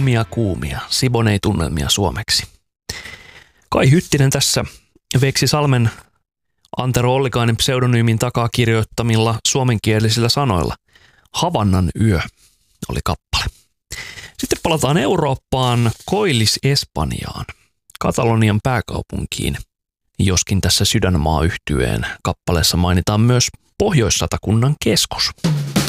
kuumia Siboney-tunnelmia suomeksi. Kai Hyttinen tässä Veksi Salmen Antero Ollikainen pseudonyymin takaa kirjoittamilla suomenkielisillä sanoilla. Havannan yö oli kappale. Sitten palataan Eurooppaan, Koillis-Espanjaan, Katalonian pääkaupunkiin, joskin tässä Sydänmaa-yhtyeen kappaleessa mainitaan myös Pohjois-Satakunnan keskus.